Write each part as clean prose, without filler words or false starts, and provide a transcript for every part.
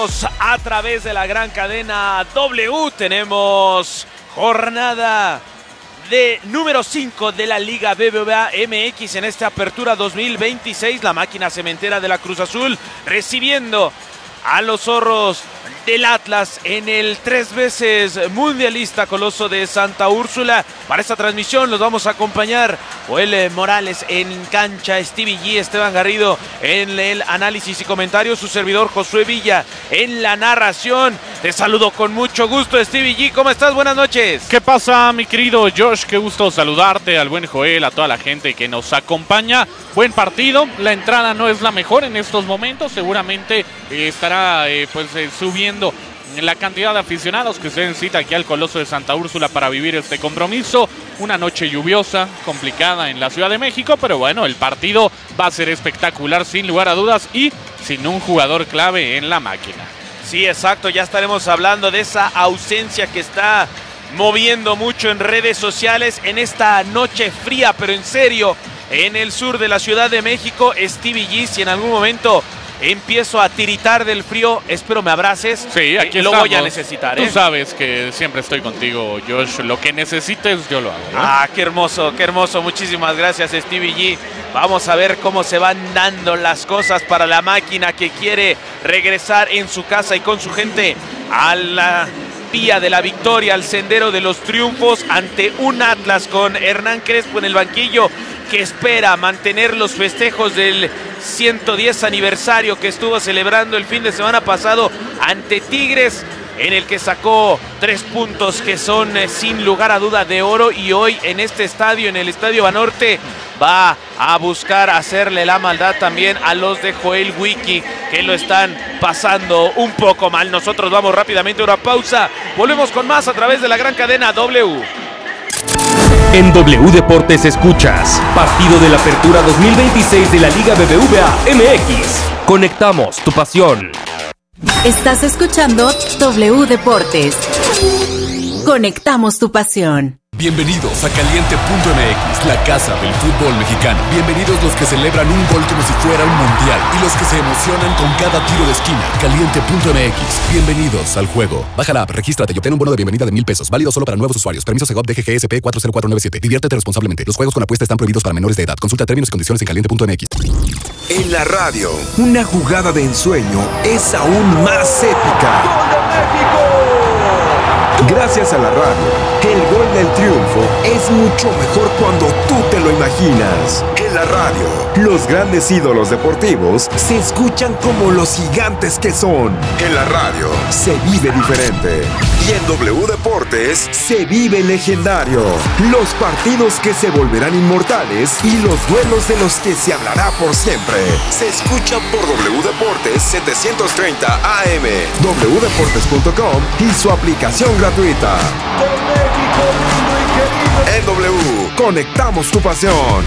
A través de la gran cadena W tenemos jornada de número 5 de la Liga BBVA MX en esta apertura 2026. La máquina cementera de la Cruz Azul recibiendo a los zorros del Atlas en el 3 veces mundialista Coloso de Santa Úrsula. Para esta transmisión los vamos a acompañar Joel Morales en cancha, Stevie G, Esteban Garrido en el análisis y comentarios, su servidor Josué Villa en la narración. Te saludo con mucho gusto, Stevie G, ¿cómo estás? Buenas noches. ¿Qué pasa, mi querido Josh? Qué gusto saludarte, al buen Joel, a toda la gente que nos acompaña. Buen partido, la entrada no es la mejor en estos momentos, seguramente estará subiendo la cantidad de aficionados que se den cita aquí al Coloso de Santa Úrsula para vivir este compromiso. Una noche lluviosa, complicada en la Ciudad de México, pero bueno, el partido va a ser espectacular sin lugar a dudas y sin un jugador clave en la máquina. Sí, exacto, ya estaremos hablando de esa ausencia que está moviendo mucho en redes sociales en esta noche fría, pero en serio, en el sur de la Ciudad de México. Stevie G, si en algún momento empiezo a tiritar del frío, espero me abraces. Sí, aquí lo voy a necesitar. Tú sabes que siempre estoy contigo, Josh. Lo que necesites, yo lo hago, ¿no? Ah, qué hermoso, qué hermoso. Muchísimas gracias, Stevie G. Vamos a ver cómo se van dando las cosas para la máquina que quiere regresar en su casa y con su gente a la vía de la victoria, al sendero de los triunfos ante un Atlas con Hernán Crespo en el banquillo, que espera mantener los festejos del 110 aniversario que estuvo celebrando el fin de semana pasado ante Tigres, en el que sacó 3 puntos que son sin lugar a duda de oro, y hoy en este estadio, en el Estadio Banorte, va a buscar hacerle la maldad también a los de Joel Wiki, que lo están pasando un poco mal. Nosotros vamos rápidamente a una pausa, volvemos con más a través de la gran cadena W. En W Deportes escuchas partido de la apertura 2026 de la Liga BBVA MX. Conectamos tu pasión. Estás escuchando W Deportes. Conectamos tu pasión. Bienvenidos a Caliente.mx, la casa del fútbol mexicano. Bienvenidos los que celebran un gol como si fuera un mundial y los que se emocionan con cada tiro de esquina. Caliente.mx, bienvenidos al juego. Baja la app, regístrate y obtén un bono de bienvenida de $1,000. Válido solo para nuevos usuarios. Permiso Segov DGGSP 40497. Diviértete responsablemente. Los juegos con apuesta están prohibidos para menores de edad. Consulta términos y condiciones en Caliente.mx. En la radio, una jugada de ensueño es aún más épica. ¡Gol de México! Gracias a la radio, el gol del triunfo es mucho mejor cuando tú te lo imaginas. En la radio, los grandes ídolos deportivos se escuchan como los gigantes que son. En la radio, se vive diferente. Y en W Deportes, se vive legendario. Los partidos que se volverán inmortales y los duelos de los que se hablará por siempre. Se escuchan por W Deportes 730 AM, wdeportes.com y su aplicación gratuita. Con México lindo y querido. En W, conectamos tu pasión.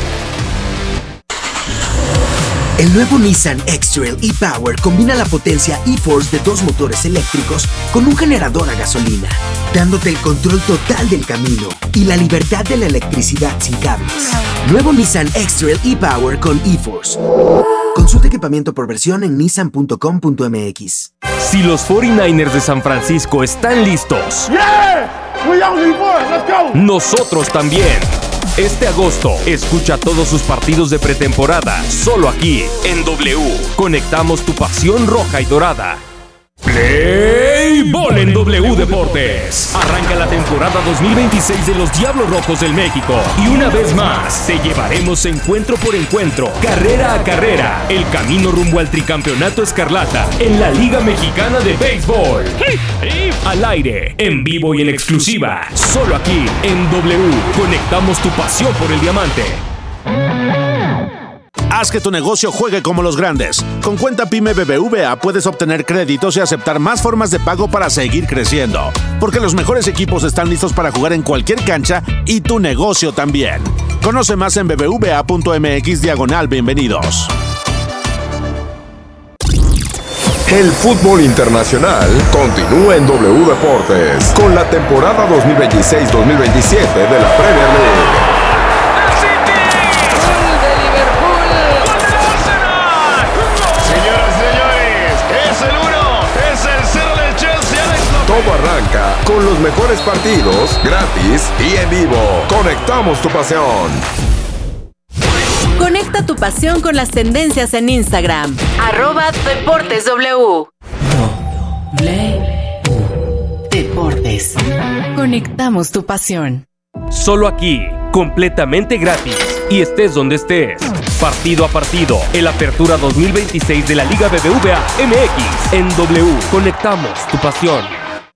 El nuevo Nissan X-Trail e-Power combina la potencia e-Force de 2 motores eléctricos con un generador a gasolina, dándote el control total del camino y la libertad de la electricidad sin cables. Nuevo Nissan X-Trail e-Power con e-Force. Consulta equipamiento por versión en nissan.com.mx. Si los 49ers de San Francisco están listos, nosotros también. Este agosto, escucha todos sus partidos de pretemporada, solo aquí, en W. Conectamos tu pasión roja y dorada. Play Ball en W Deportes. Arranca la temporada 2026 de los Diablos Rojos del México. Y una vez más, te llevaremos encuentro por encuentro, carrera a carrera, el camino rumbo al tricampeonato escarlata en la Liga Mexicana de Béisbol. Al aire, en vivo y en exclusiva, solo aquí, en W. Conectamos tu pasión por el diamante. Haz que tu negocio juegue como los grandes. Con Cuenta Pyme BBVA puedes obtener créditos y aceptar más formas de pago para seguir creciendo. Porque los mejores equipos están listos para jugar en cualquier cancha y tu negocio también. Conoce más en bbva.mx/bienvenidos. El fútbol internacional continúa en W Deportes con la temporada 2026-2027 de la Premier League. Señoras y señores, es el 1, es todo arranca con los mejores partidos, gratis y en vivo. Conectamos tu pasión. Conecta tu pasión con las tendencias en Instagram. @DeportesW. Deportes. Conectamos tu pasión. Solo aquí, completamente gratis y estés donde estés. Partido a partido, el Apertura 2026 de la Liga BBVA MX en W. Conectamos tu pasión.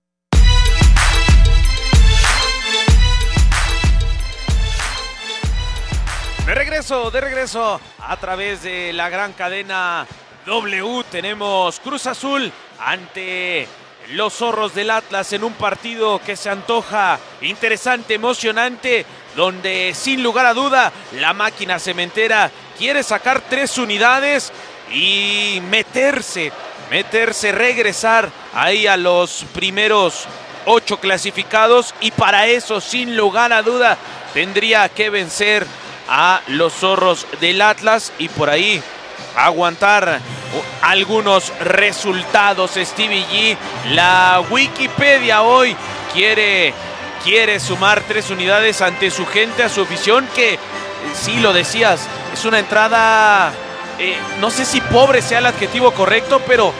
De regreso a través de la gran cadena W. Tenemos Cruz Azul ante los Zorros del Atlas en un partido que se antoja interesante, emocionante, donde sin lugar a duda la máquina cementera quiere sacar 3 unidades y meterse, regresar ahí a los primeros 8 clasificados, y para eso sin lugar a duda tendría que vencer a los Zorros del Atlas y por ahí aguantar algunos resultados. Stevie G, la Wikipedia hoy quiere sumar 3 unidades ante su gente, a su afición, que sí lo decías, es una entrada, no sé si pobre sea el adjetivo correcto, pero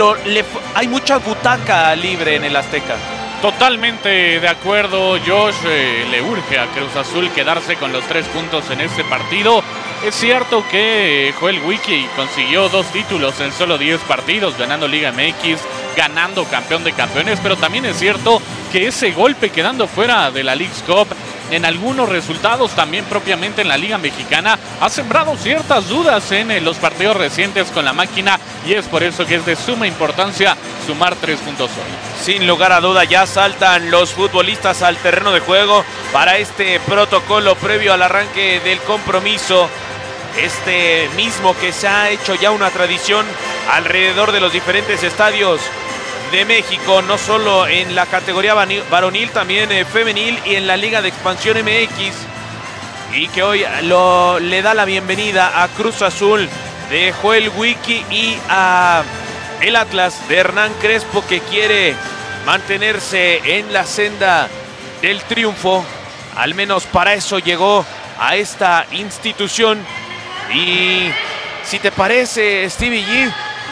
hay mucha butaca libre en el Azteca. Totalmente de acuerdo, Josh. Le urge a Cruz Azul quedarse con los 3 puntos en este partido. Es cierto que Joel Wiki consiguió 2 títulos en solo 10 partidos, ganando Liga MX, ganando Campeón de Campeones, pero también es cierto que ese golpe quedando fuera de la Leagues Cup en algunos resultados, también propiamente en la Liga Mexicana, ha sembrado ciertas dudas en los partidos recientes con la máquina, y es por eso que es de suma importancia sumar 3 puntos hoy. Sin lugar a duda ya saltan los futbolistas al terreno de juego para este protocolo previo al arranque del compromiso. Este mismo que se ha hecho ya una tradición alrededor de los diferentes estadios de México, no solo en la categoría varonil, también femenil y en la Liga de Expansión MX, y que hoy le da la bienvenida a Cruz Azul de Joel Wiki y a el Atlas de Hernán Crespo, que quiere mantenerse en la senda del triunfo. Al menos para eso llegó a esta institución. Y si te parece, Stevie G,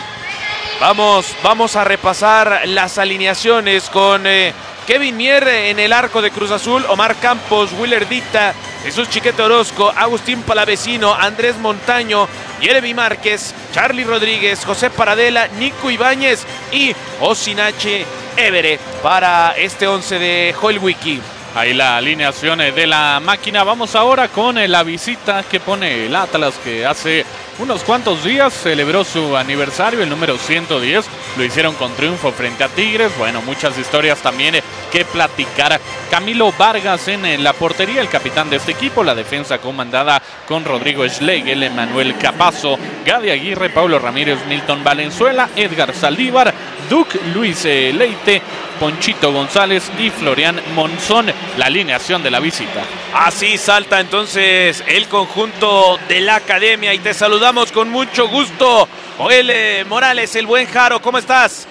vamos a repasar las alineaciones con Kevin Mier en el arco de Cruz Azul, Omar Campos, Willer Dita, Jesús Chiquete Orozco, Agustín Palavecino, Andrés Montaño, Jeremy Márquez, Charlie Rodríguez, José Paradela, Nico Ibáñez y Osinache Évere para este 11 de Joel Wiki. Ahí la alineación de la máquina. Vamos ahora con la visita que pone el Atlas, que hace unos cuantos días celebró su aniversario, el número 110. Lo hicieron con triunfo frente a Tigres. Bueno, muchas historias también que platicar. Camilo Vargas en la portería, el capitán de este equipo. La defensa comandada con Rodrigo Schlegel, Manuel Capazo, Gadi Aguirre, Paulo Ramírez, Milton Valenzuela, Edgar Saldívar, Duke Luis Leite, Ponchito González y Florian Monzón, la alineación de la visita. Así salta entonces el conjunto de la academia y te saludamos con mucho gusto. Joel Morales, el buen Jaro, ¿cómo estás?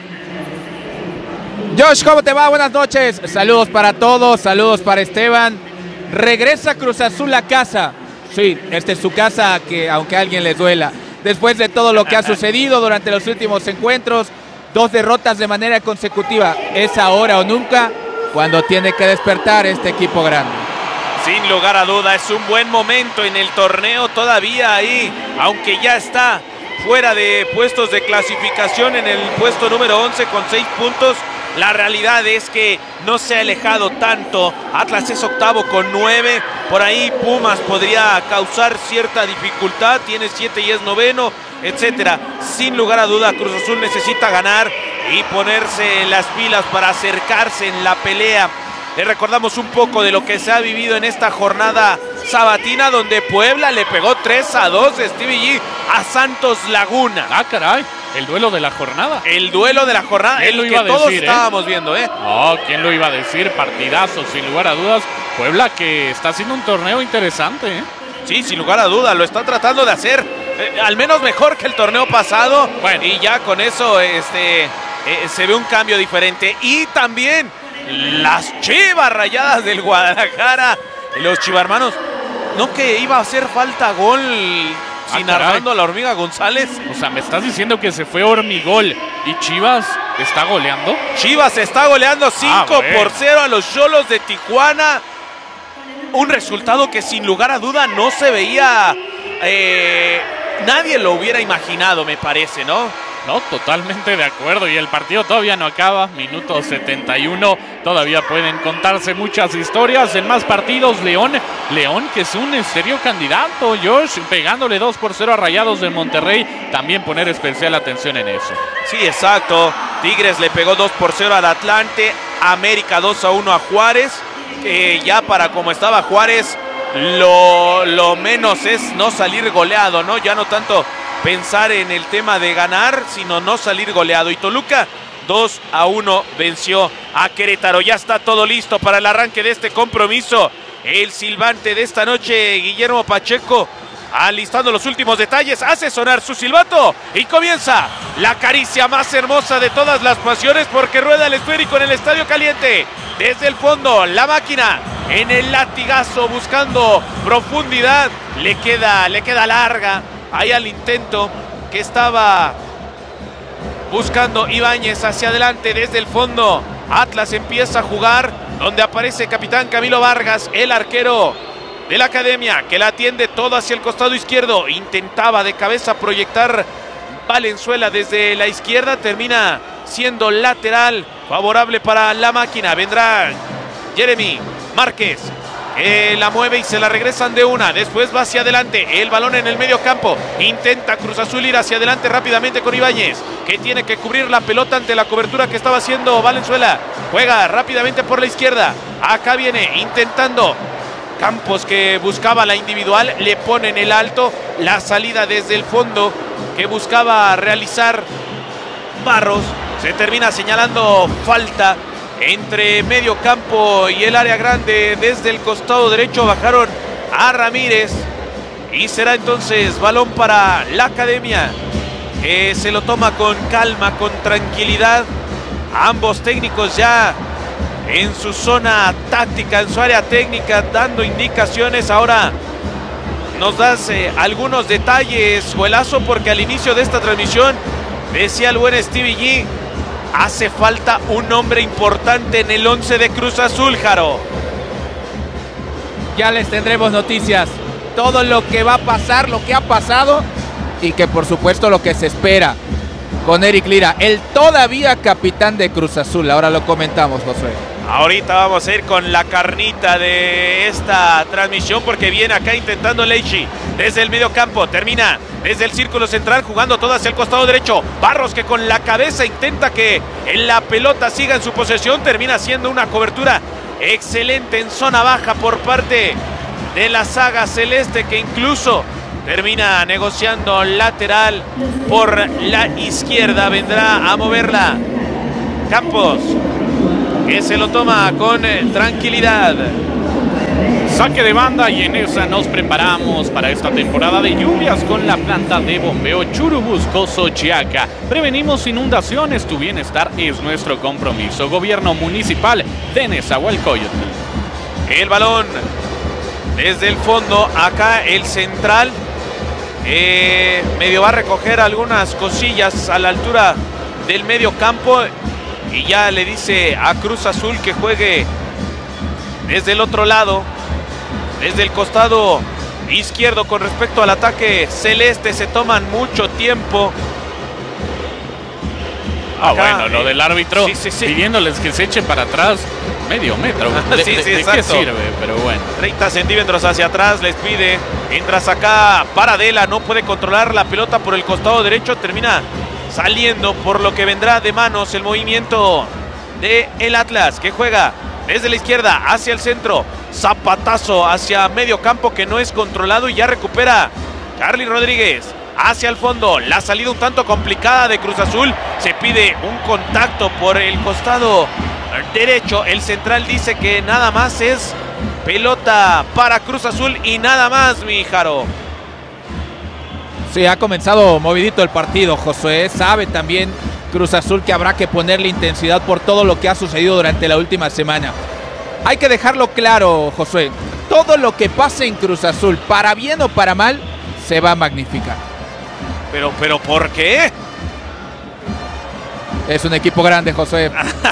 Josh, ¿cómo te va? Buenas noches. Saludos para todos, saludos para Esteban. Regresa Cruz Azul a casa. Sí, esta es su casa, que aunque a alguien les duela. Después de todo lo que ha sucedido durante los últimos encuentros, 2 derrotas de manera consecutiva. Es ahora o nunca cuando tiene que despertar este equipo grande. Sin lugar a duda, es un buen momento en el torneo todavía ahí, aunque ya está fuera de puestos de clasificación en el puesto número 11 con 6 puntos. La realidad es que no se ha alejado tanto. Atlas es octavo con 9. Por ahí Pumas podría causar cierta dificultad. Tiene 7 y es noveno, etcétera. Sin lugar a duda, Cruz Azul necesita ganar y ponerse en las pilas para acercarse en la pelea. Le recordamos un poco de lo que se ha vivido en esta jornada sabatina, donde Puebla le pegó 3-2 de Stevie G a Santos Laguna. Ah, caray. El duelo de la jornada. El duelo de la jornada. ¿Quién lo iba a decir, todos estábamos viendo, No, ¿quién lo iba a decir? Partidazo, sin lugar a dudas. Puebla, que está haciendo un torneo interesante, Sí, sin lugar a dudas. Lo está tratando de hacer al menos mejor que el torneo pasado. Bueno. Y ya con eso, se ve un cambio diferente. Y también las Chivas Rayadas del Guadalajara. Los chivarmanos, ¿no que iba a hacer falta gol sin Armando la Hormiga González? O sea, ¿me estás diciendo que se fue Hormigol y Chivas está goleando? Chivas está goleando 5-0 a los Xolos de Tijuana. Un resultado que sin lugar a duda no se veía, nadie lo hubiera imaginado, me parece, ¿no? No, totalmente de acuerdo. Y el partido todavía no acaba. Minuto 71. Todavía pueden contarse muchas historias. En más partidos, León que es un serio candidato, Josh, pegándole 2-0 a Rayados de Monterrey. También poner especial atención en eso. Sí, exacto. Tigres le pegó 2-0 al Atlante. América 2-1 a Juárez. Ya para como estaba Juárez, lo menos es no salir goleado, ¿no? Ya no tanto pensar en el tema de ganar, sino no salir goleado. Y Toluca 2-1 venció a Querétaro. Ya está todo listo para el arranque de este compromiso. El silbante de esta noche, Guillermo Pacheco, alistando los últimos detalles, hace sonar su silbato y comienza la caricia más hermosa de todas las pasiones, porque rueda el esférico en el Estadio Caliente. Desde el fondo, la máquina en el latigazo buscando profundidad. Le queda larga. Ahí al intento que estaba buscando Ibáñez hacia adelante desde el fondo. Atlas empieza a jugar, donde aparece capitán Camilo Vargas, el arquero de la academia, que la atiende todo hacia el costado izquierdo. Intentaba de cabeza proyectar Valenzuela desde la izquierda, termina siendo lateral favorable para la máquina. Vendrá Jeremy Márquez, la mueve y se la regresan de una. Después va hacia adelante, el balón en el medio campo. Intenta Cruz Azul ir hacia adelante rápidamente con Ibáñez, que tiene que cubrir la pelota ante la cobertura que estaba haciendo Valenzuela. Juega rápidamente por la izquierda. Acá viene intentando Campos, que buscaba la individual, le ponen el alto. La salida desde el fondo que buscaba realizar Barros, se termina señalando falta entre medio campo y el área grande. Desde el costado derecho bajaron a Ramírez y será entonces balón para la academia, que se lo toma con calma, con tranquilidad. Ambos técnicos ya en su zona táctica, en su área técnica, dando indicaciones. Ahora nos das algunos detalles, Juelazo, porque al inicio de esta transmisión decía el buen Stevie G, hace falta un hombre importante en el 11 de Cruz Azul, Jaro. Ya les tendremos noticias, todo lo que va a pasar, lo que ha pasado y que por supuesto lo que se espera con Eric Lira, el todavía capitán de Cruz Azul. Ahora lo comentamos, Josué. Ahorita vamos a ir con la carnita de esta transmisión, porque viene acá intentando Leishi desde el medio campo, termina desde el círculo central jugando todo hacia el costado derecho. Barros, que con la cabeza intenta que la pelota siga en su posesión, termina siendo una cobertura excelente en zona baja por parte de la saga celeste, que incluso termina negociando lateral por la izquierda. Vendrá a moverla Campos, que se lo toma con tranquilidad. Saque de banda, y en esa nos preparamos para esta temporada de lluvias con la planta de bombeo Churubusco Xochiaca. Prevenimos inundaciones, tu bienestar es nuestro compromiso. Gobierno Municipal de Nezahualcóyotl. El balón desde el fondo, acá el central medio va a recoger algunas cosillas a la altura del medio campo. Y ya le dice a Cruz Azul que juegue desde el otro lado, desde el costado izquierdo. Con respecto al ataque celeste, se toman mucho tiempo. Bueno, lo del árbitro pidiéndoles que se echen para atrás medio metro. ¿De qué sirve? Pero bueno. 30 centímetros hacia atrás les pide. Mientras acá Paradela no puede controlar la pelota por el costado derecho, termina saliendo, por lo que vendrá de manos el movimiento de el Atlas, que juega desde la izquierda hacia el centro. Zapatazo hacia medio campo que no es controlado, y ya recupera Charly Rodríguez hacia el fondo. La salida un tanto complicada de Cruz Azul. Se pide un contacto por el costado derecho. El central dice que nada más es pelota para Cruz Azul y nada más, mi Jaro. Sí, ha comenzado movidito el partido, Josué. Sabe también Cruz Azul que habrá que ponerle intensidad por todo lo que ha sucedido durante la última semana. Hay que dejarlo claro, Josué. Todo lo que pase en Cruz Azul, para bien o para mal, se va a magnificar. ¿Pero ¿por qué? Es un equipo grande, Josué.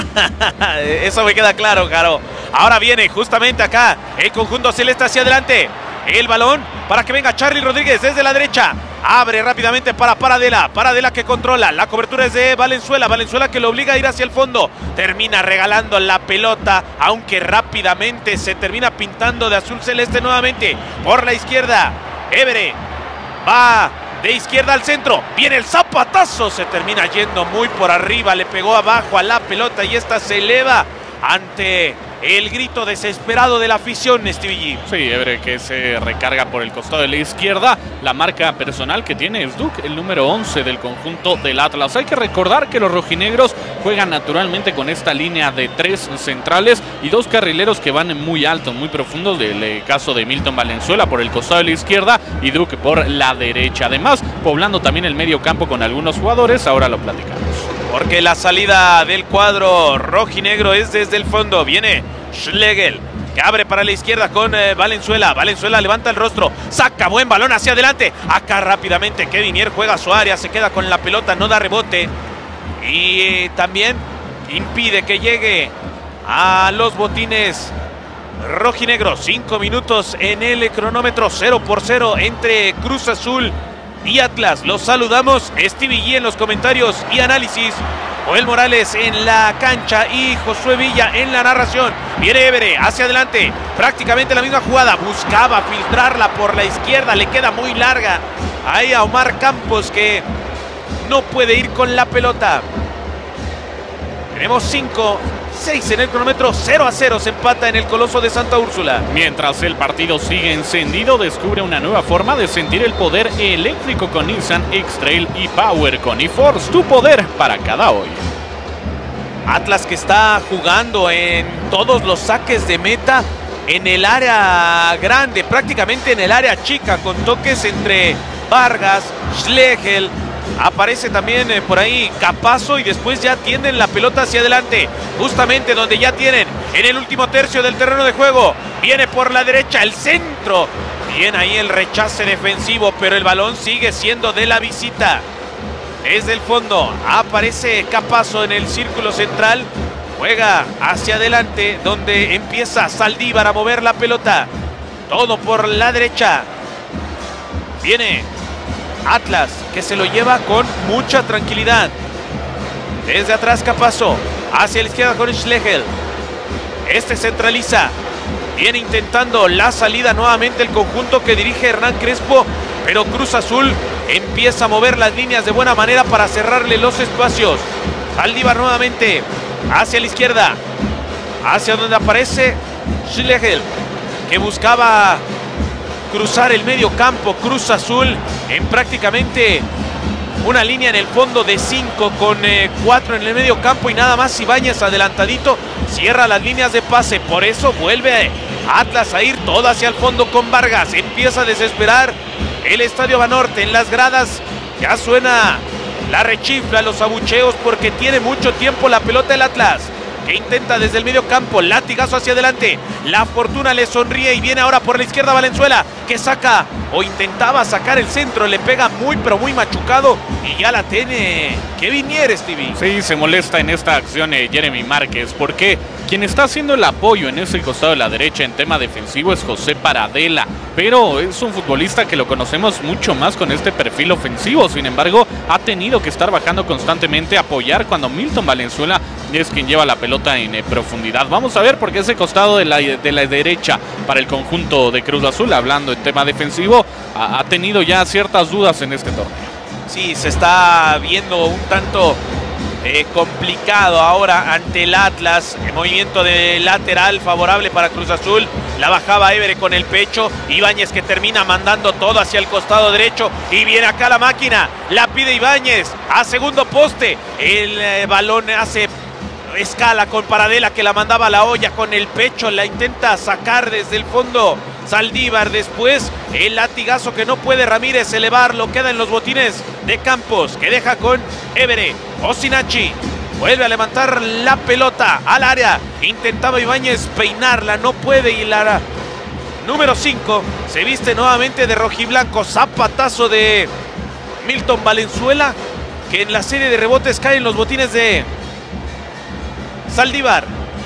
Eso me queda claro, Caro. Ahora viene justamente acá el conjunto celeste hacia adelante. El balón para que venga Charly Rodríguez desde la derecha. Abre rápidamente para Paradela. Paradela que controla. La cobertura es de Valenzuela. Valenzuela que lo obliga a ir hacia el fondo. Termina regalando la pelota, aunque rápidamente se termina pintando de azul celeste nuevamente. Por la izquierda, Évere va de izquierda al centro. Viene el zapatazo. Se termina yendo muy por arriba. Le pegó abajo a la pelota y esta se eleva ante el grito desesperado de la afición, Stevie G. Sí, Évere que se recarga por el costado de la izquierda. La marca personal que tiene es Duke, el número 11 del conjunto del Atlas. Hay que recordar que los rojinegros juegan naturalmente con esta línea de 3 centrales y 2 carrileros que van muy altos, muy profundos. Del caso de Milton Valenzuela por el costado de la izquierda y Duke por la derecha. Además, poblando también el medio campo con algunos jugadores. Ahora lo platicamos. Porque la salida del cuadro rojinegro es desde el fondo. Viene Schlegel, que abre para la izquierda con Valenzuela. Valenzuela levanta el rostro, saca buen balón hacia adelante. Acá rápidamente Kevinier juega a su área, se queda con la pelota, no da rebote. Y también impide que llegue a los botines rojinegros. 5 minutos en el cronómetro, 0-0 entre Cruz Azul y Atlas. Los saludamos, Stevie G en los comentarios y análisis, Joel Morales en la cancha y Josué Villa en la narración. Viene Évere hacia adelante, prácticamente la misma jugada, buscaba filtrarla por la izquierda, le queda muy larga ahí a Omar Campos, que no puede ir con la pelota. Tenemos 5-6 en el cronómetro, 0-0 se empata en el Coloso de Santa Úrsula. Mientras el partido sigue encendido, descubre una nueva forma de sentir el poder eléctrico con Nissan X-Trail y Power con eForce, tu poder para cada hoy. Atlas que está jugando en todos los saques de meta en el área grande, prácticamente en el área chica, con toques entre Vargas, Schlegel. Aparece también por ahí Capazo y después ya tienden la pelota hacia adelante, justamente donde ya tienen en el último tercio del terreno de juego. Viene por la derecha el centro, bien ahí el rechace defensivo, pero el balón sigue siendo de la visita. Desde el fondo aparece Capazo en el círculo central, juega hacia adelante donde empieza Saldívar a mover la pelota. Todo por la derecha. Viene Atlas, que se lo lleva con mucha tranquilidad. Desde atrás Capazo, hacia la izquierda con Schlegel. Este centraliza. Viene intentando la salida nuevamente el conjunto que dirige Hernán Crespo, pero Cruz Azul empieza a mover las líneas de buena manera para cerrarle los espacios. Saldívar nuevamente, hacia la izquierda, hacia donde aparece Schlegel, que buscaba cruzar el medio campo. Cruz Azul en prácticamente una línea en el fondo de 5 con 4 en el medio campo y nada más. Ibáñez adelantadito cierra las líneas de pase, por eso vuelve Atlas a ir todo hacia el fondo con Vargas. Empieza a desesperar el Estadio Banorte. En las gradas ya suena la rechifla, los abucheos, porque tiene mucho tiempo la pelota del Atlas, que intenta desde el medio campo, latigazo hacia adelante. La fortuna le sonríe y viene ahora por la izquierda Valenzuela, que saca o intentaba sacar el centro, le pega muy pero muy machucado y ya la tiene Kevinier, Stevie. Sí, se molesta en esta acción Jeremy Márquez, porque quien está haciendo el apoyo en ese costado de la derecha en tema defensivo es José Paradela, pero es un futbolista que lo conocemos mucho más con este perfil ofensivo. Sin embargo, ha tenido que estar bajando constantemente, apoyar cuando Milton Valenzuela es quien lleva la pelota en profundidad. Vamos a ver, porque ese costado de la derecha para el conjunto de Cruz Azul, hablando en tema defensivo, ha tenido ya ciertas dudas en este torneo. Sí, se está viendo un tanto complicado ahora ante el Atlas. El movimiento de lateral favorable para Cruz Azul. La bajaba Évere con el pecho. Ibáñez, que termina mandando todo hacia el costado derecho. Y viene acá la máquina. La pide Ibáñez a segundo poste. El balón hace escala con Paradela, que la mandaba a la olla con el pecho. La intenta sacar desde el fondo Saldívar, después el latigazo que no puede Ramírez elevarlo, queda en los botines de Campos, que deja con Évere. Osinachi vuelve a levantar la pelota al área, intentaba Ibáñez peinarla, no puede, y la número 5 se viste nuevamente de rojiblanco. Zapatazo de Milton Valenzuela, que en la serie de rebotes cae en los botines de Saldívar.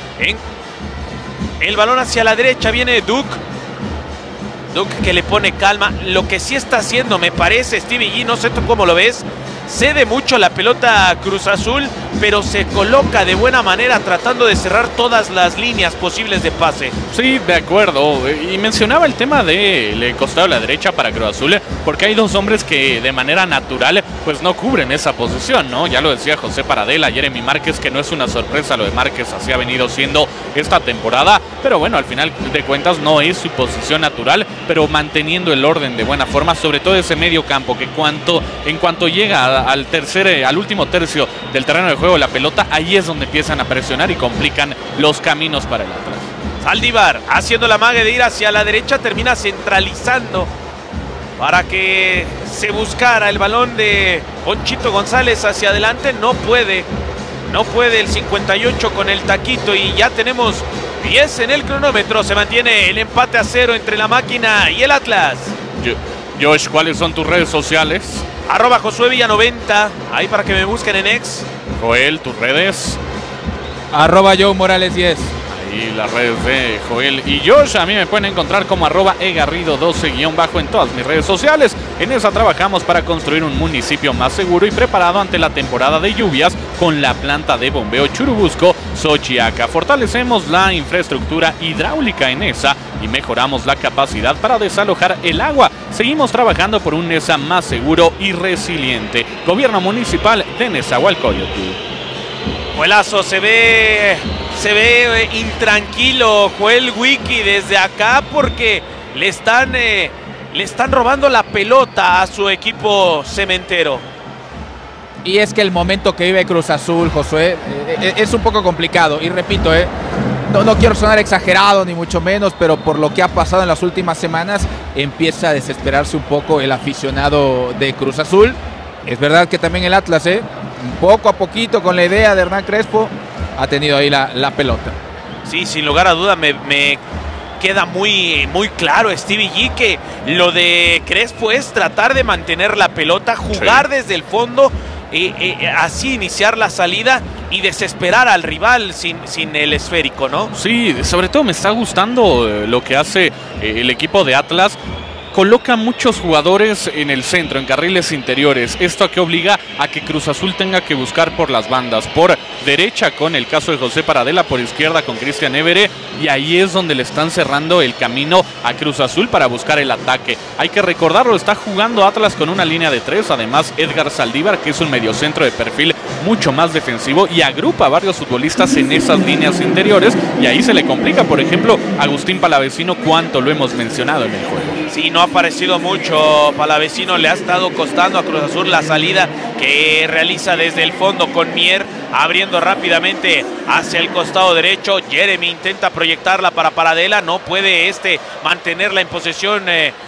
El balón hacia la derecha, viene Duke que le pone calma. Lo que sí está haciendo, me parece, Stevie G, no sé tú cómo lo ves, cede mucho la pelota a Cruz Azul, pero se coloca de buena manera tratando de cerrar todas las líneas posibles de pase. Sí, de acuerdo. Y mencionaba el tema del costado de la derecha para Cruz Azul, porque hay dos hombres que de manera natural pues no cubren esa posición, ¿no? Ya lo decía José Paradela, Jeremy Márquez, que no es una sorpresa lo de Márquez, así ha venido siendo esta temporada, pero bueno, al final de cuentas no es su posición natural, pero manteniendo el orden de buena forma, sobre todo ese medio campo, que en cuanto llega al último tercio del terreno de juego la pelota, ahí es donde empiezan a presionar y complican los caminos para el Atlas. Saldívar haciendo la mague de ir hacia la derecha, termina centralizando para que se buscara el balón de Ponchito González hacia adelante. No puede el 58 con el taquito, y ya tenemos 10 en el cronómetro. Se mantiene el empate a 0 entre la máquina y el Atlas. Josh, ¿cuáles son tus redes sociales? @Josué Villa 90, ahí para que me busquen en X. Joel, tus redes. @Joe Morales 10. Ahí las redes de Joel y Josh. A mí me pueden encontrar como @egarrido12_ en todas mis redes sociales. En esa trabajamos para construir un municipio más seguro y preparado ante la temporada de lluvias con la planta de bombeo Churubusco Xochiaca. Fortalecemos la infraestructura hidráulica en esa y mejoramos la capacidad para desalojar el agua. Seguimos trabajando por un Nesa más seguro y resiliente. Gobierno Municipal de Nezahualcóyotl. Juelazo, se ve intranquilo Joel Wiki desde acá, porque le están robando la pelota a su equipo cementero. Y es que el momento que vive Cruz Azul, Josué, es un poco complicado. Y repito, no quiero sonar exagerado ni mucho menos, pero por lo que ha pasado en las últimas semanas, empieza a desesperarse un poco el aficionado de Cruz Azul. Es verdad que también el Atlas, poco a poquito, con la idea de Hernán Crespo, ha tenido ahí la pelota. Sí, sin lugar a duda me queda muy claro, Stevie G, que lo de Crespo es tratar de mantener la pelota, jugar desde el fondo, así iniciar la salida y desesperar al rival sin el esférico, ¿no? Sí, sobre todo me está gustando lo que hace el equipo de Atlas. Coloca muchos jugadores en el centro, en carriles interiores. Esto a que obliga a que Cruz Azul tenga que buscar por las bandas. Por derecha con el caso de José Paradela, por izquierda con Cristian Évere. Y ahí es donde le están cerrando el camino a Cruz Azul para buscar el ataque. Hay que recordarlo, está jugando Atlas con una línea de 3. Además, Edgar Saldívar, que es un mediocentro de perfil mucho más defensivo y agrupa a varios futbolistas en esas líneas interiores. Y ahí se le complica, por ejemplo, Agustín Palavecino, cuánto lo hemos mencionado en el juego. Sí, no ha aparecido mucho Palavecino, le ha estado costando a Cruz Azul la salida que realiza desde el fondo con Mier, abriendo rápidamente hacia el costado derecho. Jeremy intenta proyectarla para Paradela, no puede mantenerla en posesión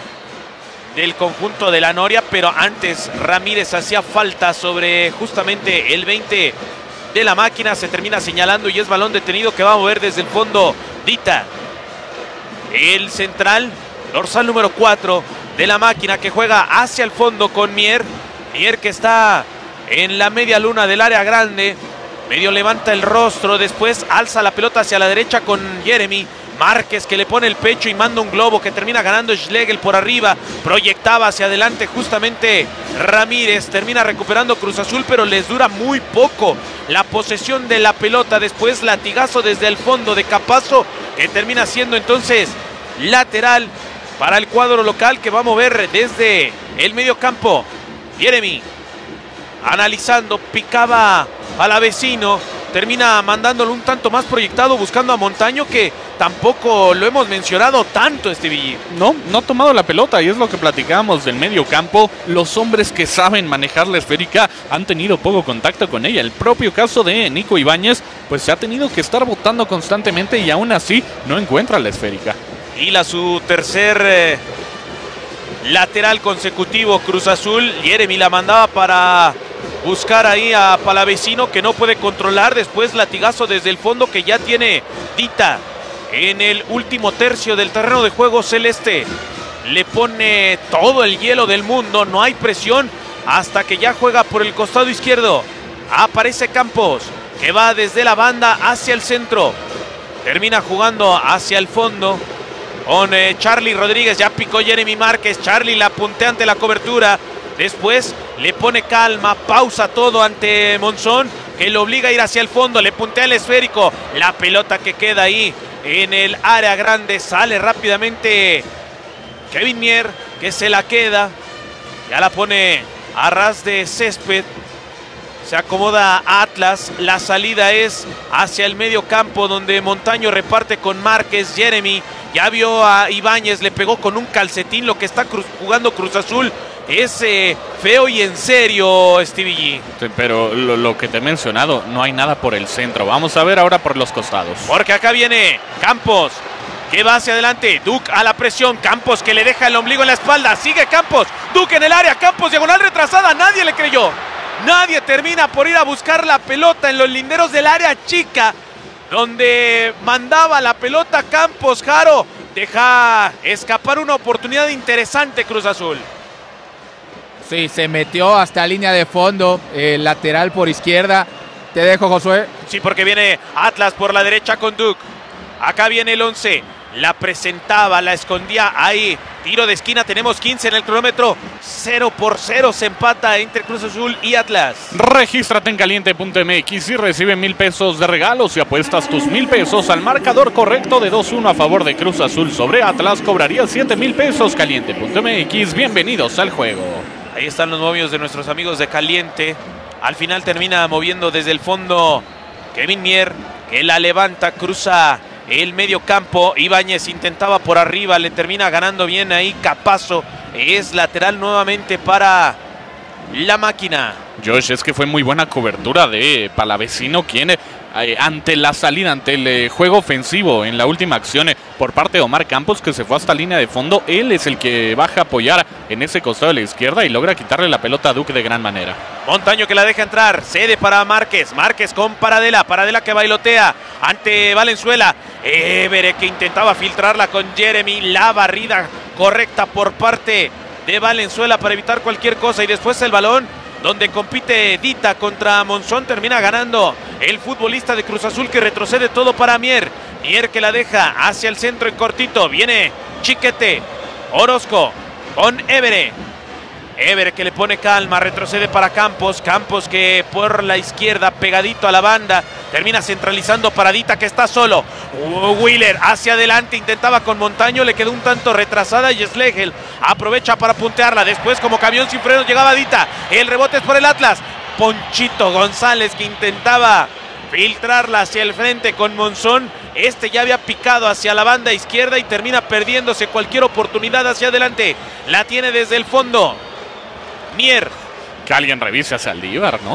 del conjunto de la Noria, pero antes Ramírez hacía falta sobre justamente el 20 de la máquina, se termina señalando y es balón detenido que va a mover desde el fondo Dita. El central, dorsal número 4 de la máquina, que juega hacia el fondo con Mier. Mier, que está en la media luna del área grande, medio levanta el rostro, después alza la pelota hacia la derecha con Jeremy Márquez, que le pone el pecho y manda un globo que termina ganando Schlegel por arriba. Proyectaba hacia adelante justamente Ramírez, termina recuperando Cruz Azul, pero les dura muy poco la posesión de la pelota. Después latigazo desde el fondo de Capazo, que termina siendo entonces lateral para el cuadro local, que va a mover desde el medio campo. Jeremy analizando, picaba Palavecino, termina mandándolo un tanto más proyectado, buscando a Montaño, que tampoco lo hemos mencionado tanto, Stevie. No ha tomado la pelota, y es lo que platicábamos del medio campo. Los hombres que saben manejar la esférica han tenido poco contacto con ella. El propio caso de Nico Ibáñez, pues se ha tenido que estar botando constantemente y aún así no encuentra la esférica. hila su tercer lateral consecutivo Cruz Azul. Jeremy la mandaba para buscar ahí a Palavecino, que no puede controlar. Después latigazo desde el fondo que ya tiene Dita en el último tercio del terreno de juego celeste. Le pone todo el hielo del mundo, no hay presión hasta que ya juega por el costado izquierdo. Aparece Campos, que va desde la banda hacia el centro. Termina jugando hacia el fondo con Charlie Rodríguez. Ya picó Jeremy Márquez. Charlie la puntea ante la cobertura. Después le pone calma, pausa todo ante Monzón, que lo obliga a ir hacia el fondo. Le puntea el esférico. La pelota que queda ahí en el área grande. Sale rápidamente Kevin Mier, que se la queda. Ya la pone a ras de césped. Se acomoda Atlas. La salida es hacia el medio campo, donde Montaño reparte con Márquez. Jeremy ya vio a Ibáñez, le pegó con un calcetín. Lo que está jugando Cruz Azul es feo y en serio, Stevie G. Sí, pero lo que te he mencionado, no hay nada por el centro. Vamos a ver ahora por los costados. Porque acá viene Campos, que va hacia adelante. Duke a la presión. Campos, que le deja el ombligo en la espalda. Sigue Campos. Duke en el área. Campos, diagonal retrasada. Nadie le creyó. Nadie termina por ir a buscar la pelota en los linderos del área chica, donde mandaba la pelota Campos. Jaro deja escapar una oportunidad interesante Cruz Azul. Sí, se metió hasta línea de fondo, lateral por izquierda. Te dejo, Josué. Sí, porque viene Atlas por la derecha con Duke. Acá viene el 11. La presentaba, la escondía ahí. Tiro de esquina, tenemos 15 en el cronómetro. 0-0 se empata entre Cruz Azul y Atlas. Regístrate en caliente.mx y recibe 1,000 pesos de regalos. Si apuestas tus 1,000 pesos al marcador correcto de 2-1 a favor de Cruz Azul sobre Atlas, cobrarías 7,000 pesos. Caliente.mx, bienvenidos al juego. Ahí están los movios de nuestros amigos de Caliente. Al final termina moviendo desde el fondo Kevin Mier, que la levanta, cruza el medio campo. Ibáñez intentaba por arriba, le termina ganando bien ahí Capazo. Es lateral nuevamente para la máquina. Josh, es que fue muy buena cobertura de Palavecino, quien ante la salida, ante el juego ofensivo en la última acción por parte de Omar Campos, que se fue hasta línea de fondo. Él es el que baja a apoyar en ese costado de la izquierda y logra quitarle la pelota a Duque de gran manera. Montaño, que la deja entrar, cede para Márquez. Márquez con Paradela, Paradela que bailotea ante Valenzuela. Évere, que intentaba filtrarla con Jeremy. La barrida correcta por parte de Valenzuela para evitar cualquier cosa. Y después el balón donde compite Dita contra Monzón. Termina ganando el futbolista de Cruz Azul, que retrocede todo para Mier. Mier, que la deja hacia el centro en cortito. Viene Chiquete. Orozco con Évere. Évere, que le pone calma, retrocede para Campos. Campos, que por la izquierda, pegadito a la banda, termina centralizando para Dita, que está solo. Wheeler hacia adelante, intentaba con Montaño, le quedó un tanto retrasada y Schlegel aprovecha para puntearla. Después, como camión sin frenos, llegaba Dita. El rebote es por el Atlas. Ponchito González, que intentaba filtrarla hacia el frente con Monzón. Este ya había picado hacia la banda izquierda y termina perdiéndose cualquier oportunidad hacia adelante. La tiene desde el fondo Mier. Que alguien revise a Saldívar, ¿no?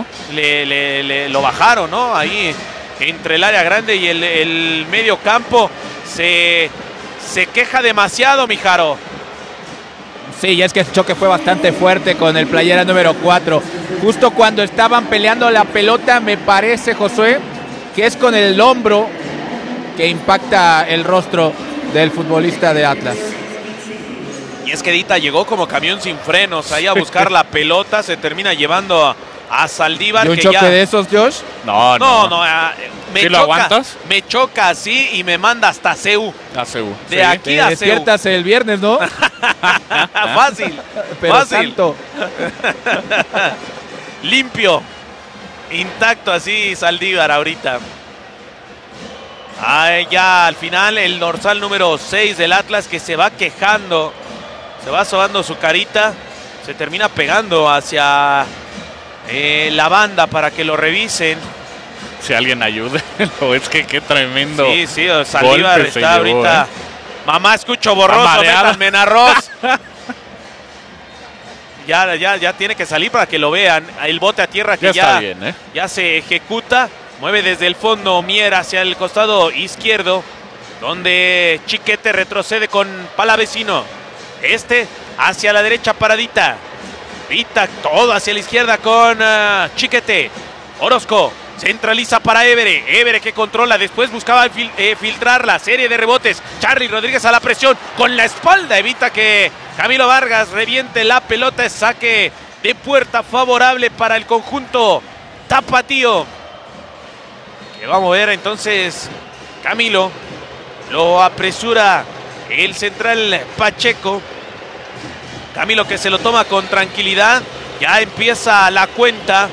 Lo bajaron, ¿no? Ahí entre el área grande y el medio campo. Se queja demasiado, Mijaro. Sí, y es que el choque fue bastante fuerte con el playera número 4. Justo cuando estaban peleando la pelota, me parece, Josué, que es con el hombro que impacta el rostro del futbolista de Atlas. Y es que Dita llegó como camión sin frenos ahí a buscar la pelota, se termina llevando a Saldívar. ¿Y un choque de esos, Josh? No. Me ¿Sí choca, lo aguantas? Me choca así y me manda hasta CEU. A CEU. De aquí Te a CEU. despiertas el viernes, ¿no? Fácil. Pero fácil. santo. Limpio. Intacto así Saldívar ahorita. Ya al final el dorsal número 6 del Atlas, que se va quejando. Se va sobando su carita. Se termina pegando hacia la banda para que lo revisen. Si alguien ayude. Es que qué tremendo. Sí, Saldívar está ahorita. Mamá, escucho borroso, métanme en arroz. Ya tiene que salir para que lo vean. El bote a tierra que está bien, ya se ejecuta. Mueve desde el fondo Mier hacia el costado izquierdo. donde Chiquete retrocede con Palavecino. Hacia la derecha para Dita. Dita todo hacia la izquierda con Chiquete. Orozco centraliza para Évere. Évere que controla, después buscaba filtrar la serie de rebotes. Charly Rodríguez a la presión, con la espalda evita que Camilo Vargas reviente la pelota. Es saque de puerta favorable para el conjunto tapatío. Que vamos a ver entonces. Camilo lo apresura el central Pacheco. Camilo que se lo toma con tranquilidad. Ya empieza la cuenta.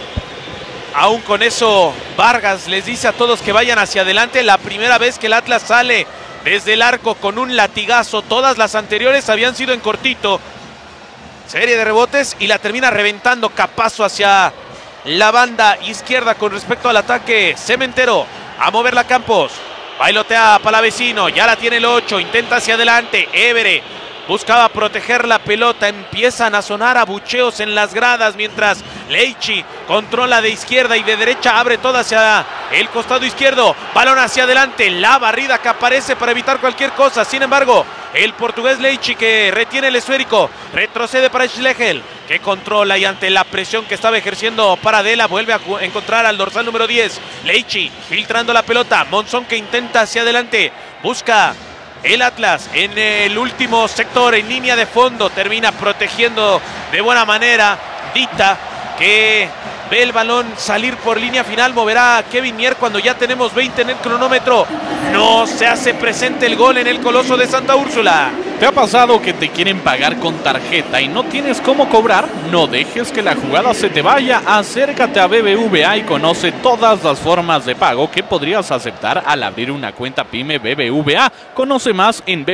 Aún con eso, Vargas les dice a todos que vayan hacia adelante. La primera vez que el Atlas sale desde el arco con un latigazo. Todas las anteriores habían sido en cortito. Serie de rebotes y la termina reventando Capazo hacia la banda izquierda con respecto al ataque. Cementero a moverla Campos. Bailotea a Palavecino. Ya la tiene el 8. Intenta hacia adelante. Évere buscaba proteger la pelota. Empiezan a sonar abucheos en las gradas mientras Leichi controla de izquierda y de derecha. Abre toda hacia el costado izquierdo. Balón hacia adelante. La barrida que aparece para evitar cualquier cosa. Sin embargo, el portugués Leichi que retiene el esférico. Retrocede para Schlegel, que controla y ante la presión que estaba ejerciendo Paradela vuelve a encontrar al dorsal número 10. Leichi filtrando la pelota. Monzón que intenta hacia adelante. Busca el Atlas en el último sector, en línea de fondo. Termina protegiendo de buena manera Dita, que ve el balón salir por línea final. Moverá a Kevin Mier cuando ya tenemos 20 en el cronómetro. No se hace presente el gol en el Coloso de Santa Úrsula. ¿Te ha pasado que te quieren pagar con tarjeta y no tienes cómo cobrar? No dejes que la jugada se te vaya. Acércate a BBVA y conoce todas las formas de pago que podrías aceptar al abrir una cuenta PYME BBVA. Conoce más en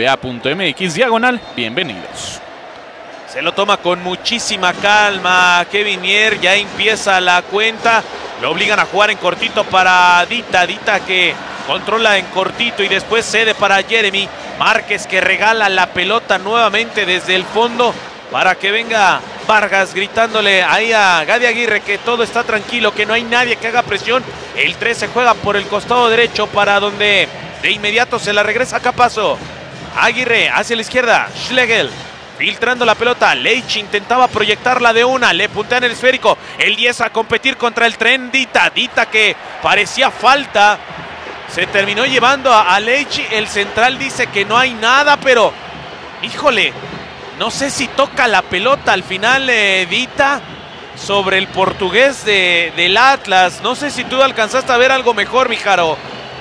bbva.mx/bienvenidos. Se lo toma con muchísima calma Kevin Mier. Ya empieza la cuenta. Lo obligan a jugar en cortito para Dita. Dita que controla en cortito y después cede para Jeremy Márquez, que regala la pelota nuevamente desde el fondo para que venga Vargas gritándole ahí a Gadi Aguirre que todo está tranquilo, que no hay nadie que haga presión. El 3 se juega por el costado derecho para donde de inmediato se la regresa Capazo. Aguirre hacia la izquierda. Schlegel filtrando la pelota. Leichi intentaba proyectarla de una. Le puntean el esférico. El 10 a competir contra el tren Dita. Dita que parecía falta. Se terminó llevando a Leichi. El central dice que no hay nada, pero híjole, no sé si toca la pelota al final Dita sobre el portugués del Atlas. No sé si tú alcanzaste a ver algo mejor, Mijaro.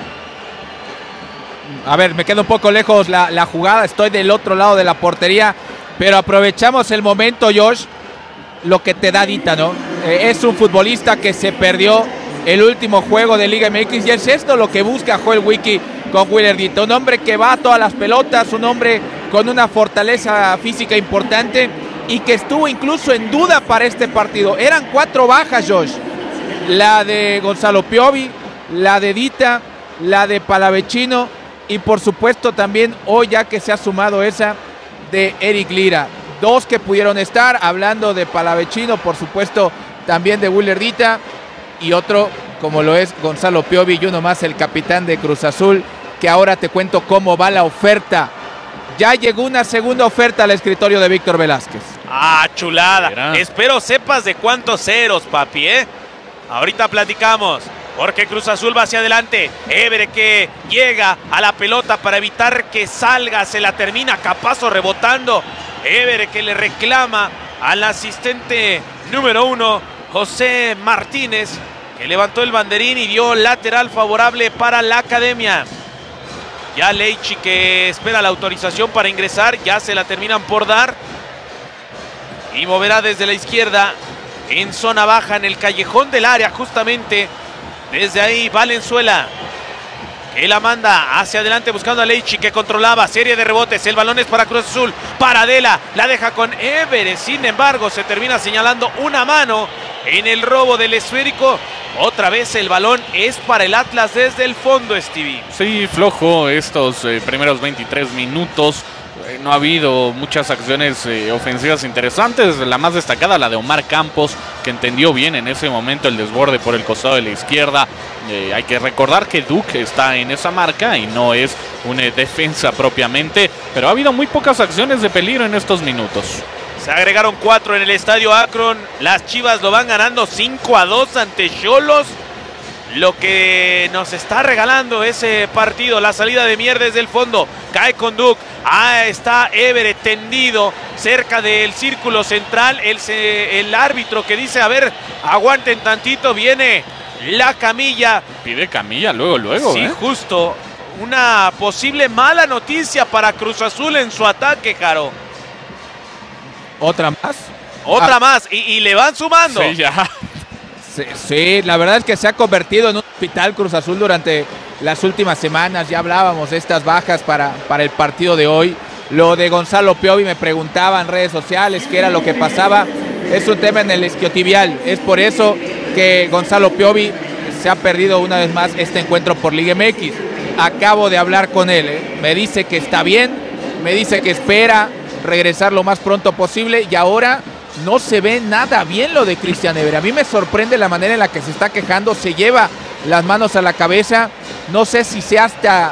A ver, me quedo un poco lejos la jugada. Estoy del otro lado de la portería. Pero aprovechamos el momento, Josh, lo que te da Dita, ¿no? Es un futbolista que se perdió el último juego de Liga MX y es esto lo que busca Joel Wiki con Willer Dita. Un hombre que va a todas las pelotas, un hombre con una fortaleza física importante y que estuvo incluso en duda para este partido. Eran 4 bajas, Josh. La de Gonzalo Piovi, la de Dita, la de Palavecino y por supuesto también hoy ya que se ha sumado esa de Eric Lira. 2 que pudieron estar, hablando de Palavecino, por supuesto también de Willer Dita y otro como lo es Gonzalo Piovi y uno más el capitán de Cruz Azul, que ahora te cuento cómo va la oferta. Ya llegó una segunda oferta al escritorio de Víctor Velázquez. Ah, chulada. Espero sepas de cuántos ceros, papi, Ahorita platicamos. Porque Cruz Azul va hacia adelante. Évere que llega a la pelota para evitar que salga. Se la termina Capazo rebotando. Évere que le reclama al asistente número 1, José Martínez, que levantó el banderín y dio lateral favorable para la academia. Ya Leichi que espera la autorización para ingresar. Ya se la terminan por dar. Y moverá desde la izquierda en zona baja en el callejón del área justamente. Desde ahí Valenzuela, que la manda hacia adelante buscando a Leichi, que controlaba, serie de rebotes, el balón es para Cruz Azul, Paradela, la deja con Évere, sin embargo se termina señalando una mano en el robo del esférico. Otra vez el balón es para el Atlas desde el fondo, Stevie. Sí, flojo estos primeros 23 minutos. no ha habido muchas acciones ofensivas interesantes. La más destacada, la de Omar Campos, que entendió bien en ese momento el desborde por el costado de la izquierda. Hay que recordar que Duke está en esa marca y no es una defensa propiamente, pero ha habido muy pocas acciones de peligro en estos minutos. Se agregaron 4 en el estadio Akron. Las Chivas lo van ganando 5-2 ante Xolos. Lo que nos está regalando ese partido, la salida de Mier desde el fondo, cae con Duke, está Everett tendido cerca del círculo central, el árbitro que dice, a ver, aguanten tantito, viene la camilla. Pide camilla luego. Sí, justo, una posible mala noticia para Cruz Azul en su ataque, Jaro. ¿Otra más? Otra más, y le van sumando. Sí, ya. Sí, la verdad es que se ha convertido en un hospital Cruz Azul durante las últimas semanas. Ya hablábamos de estas bajas para el partido de hoy. Lo de Gonzalo Piovi, me preguntaba en redes sociales qué era lo que pasaba. Es un tema en el isquiotibial. Es por eso que Gonzalo Piovi se ha perdido una vez más este encuentro por Liga MX. Acabo de hablar con él. Me dice que está bien, me dice que espera regresar lo más pronto posible y ahora no se ve nada bien lo de Cristian Everett. A mí me sorprende la manera en la que se está quejando, se lleva las manos a la cabeza. No sé si sea hasta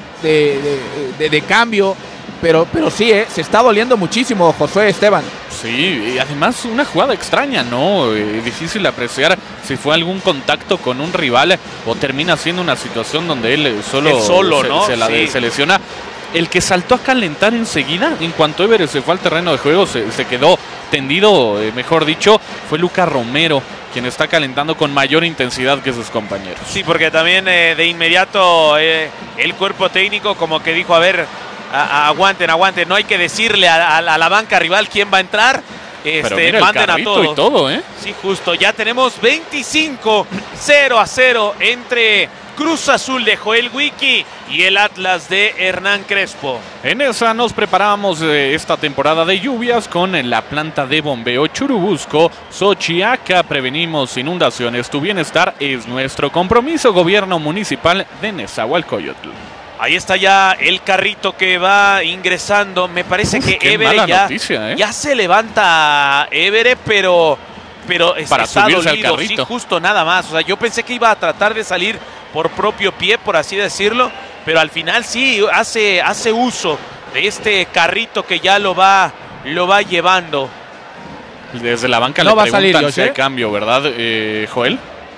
de cambio, pero sí, se está doliendo muchísimo Josué Esteban. Sí, y además una jugada extraña, ¿no? Difícil apreciar si fue algún contacto con un rival o termina siendo una situación donde él solo ¿no? se lesiona. El que saltó a calentar enseguida, en cuanto Everett se fue al terreno de juego, se quedó tendido, mejor dicho, fue Lucas Romero, quien está calentando con mayor intensidad que sus compañeros. Sí, porque también de inmediato el cuerpo técnico como que dijo, a ver, aguanten, no hay que decirle a la banca rival quién va a entrar. Pero mira, manden a todos. Y todo, ¿eh? Sí, justo, ya tenemos 25-0 entre Cruz Azul de Joel Wiki y el Atlas de Hernán Crespo. En esa nos preparamos esta temporada de lluvias con la planta de bombeo Churubusco, Xochiaca. Prevenimos inundaciones. Tu bienestar es nuestro compromiso. Gobierno Municipal de Nezahualcóyotl. Ahí está ya el carrito que va ingresando. Me parece que Everett ya se levanta Everett, pero para está subirse dolido, al carrito. Sí, justo nada más. O sea, yo pensé que iba a tratar de salir por propio pie, por así decirlo, pero al final sí hace uso de este carrito que ya lo va llevando. Desde la banca no le va a salir, preguntan si hay cambio, ¿verdad, Joel?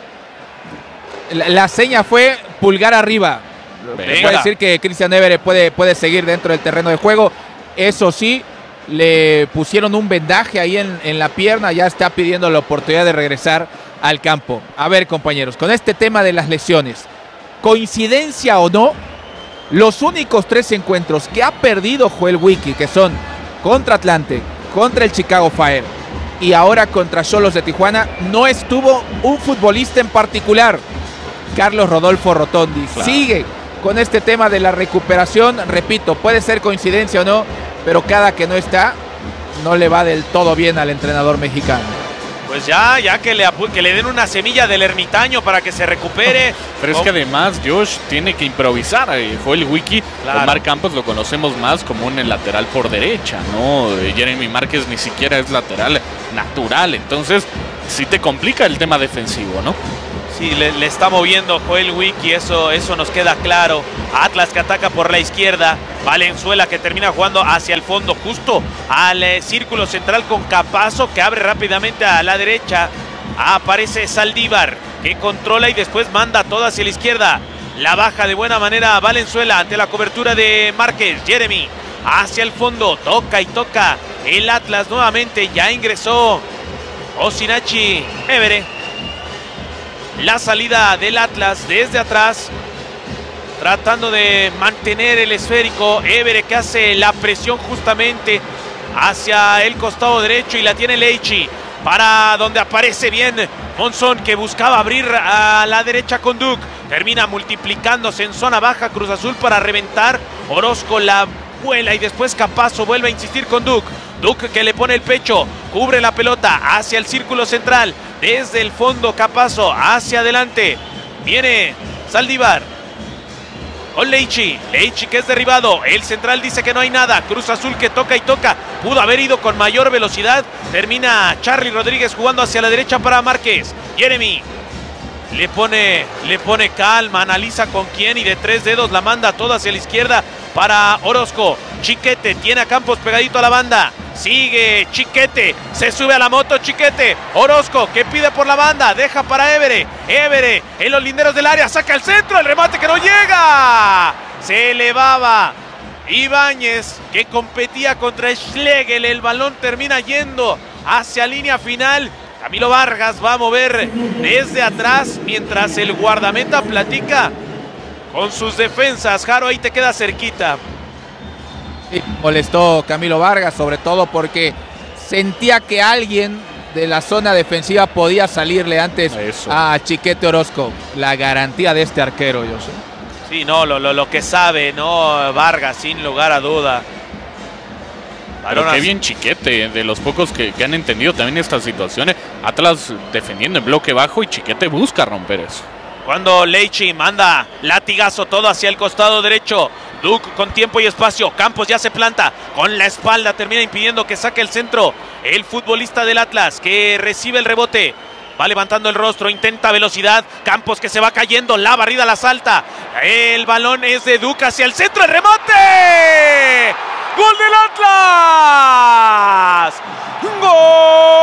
La seña fue pulgar arriba. Puede decir que Cristian Everett puede seguir dentro del terreno de juego. Eso sí, le pusieron un vendaje ahí en la pierna, ya está pidiendo la oportunidad de regresar al campo. A ver, compañeros, con este tema de las lesiones, coincidencia o no, los únicos 3 encuentros que ha perdido Joel Wiki, que son contra Atlante, contra el Chicago Fire y ahora contra Xolos de Tijuana, no estuvo un futbolista en particular, Carlos Rodolfo Rotondi. Claro. Sigue con este tema de la recuperación, repito, puede ser coincidencia o no, pero cada que no está, no le va del todo bien al entrenador mexicano. Pues ya que le den una semilla del ermitaño para que se recupere. Pero es que además Josh tiene que improvisar. Joel Wiki, claro. Omar Campos lo conocemos más como un lateral por derecha, ¿no? Jeremy Márquez ni siquiera es lateral natural, entonces sí te complica el tema defensivo, ¿no? Sí, le está moviendo Joel Wiki, eso nos queda claro. Atlas que ataca por la izquierda. Valenzuela que termina jugando hacia el fondo, justo al círculo central con Capazo, que abre rápidamente a la derecha. Aparece Saldívar, que controla y después manda todo hacia la izquierda. La baja de buena manera a Valenzuela ante la cobertura de Márquez. Jeremy hacia el fondo, toca y toca. El Atlas nuevamente, ya ingresó Osinachi Everett. La salida del Atlas desde atrás, tratando de mantener el esférico. Everett que hace la presión justamente hacia el costado derecho y la tiene Leichi, para donde aparece bien Monzón, que buscaba abrir a la derecha con Duke. Termina multiplicándose en zona baja Cruz Azul para reventar. Orozco la vuela y después Capazo vuelve a insistir con Duke. Duke que le pone el pecho, cubre la pelota hacia el círculo central. Desde el fondo Capazo hacia adelante. Viene Saldívar. con Leichi que es derribado, el central dice que no hay nada, Cruz Azul que toca y toca, pudo haber ido con mayor velocidad, termina Charly Rodríguez jugando hacia la derecha para Márquez, Jeremy le pone calma, analiza con quién y de 3 dedos la manda toda hacia la izquierda para Orozco. Chiquete tiene a Campos pegadito a la banda. Sigue Chiquete, se sube a la moto Chiquete. Orozco que pide por la banda, deja para Évere. Évere en los linderos del área, saca el centro, el remate que no llega. Se elevaba Ibáñez que competía contra Schlegel. El balón termina yendo hacia línea final. Camilo Vargas va a mover desde atrás mientras el guardameta platica con sus defensas. Jaro, ahí te queda cerquita. Sí, molestó Camilo Vargas, sobre todo porque sentía que alguien de la zona defensiva podía salirle antes a Chiquete Orozco. La garantía de este arquero, yo sé. Sí, no, lo que sabe, ¿no? Vargas, sin lugar a duda. Pero qué bien Chiquete, de los pocos que han entendido también estas situaciones. Atlas defendiendo en bloque bajo y Chiquete busca romper eso. Cuando Leichi manda latigazo todo hacia el costado derecho. Duke con tiempo y espacio. Campos ya se planta con la espalda. Termina impidiendo que saque el centro. El futbolista del Atlas que recibe el rebote. Va levantando el rostro, intenta velocidad. Campos que se va cayendo. La barrida la salta. El balón es de Duke hacia el centro. ¡El remate!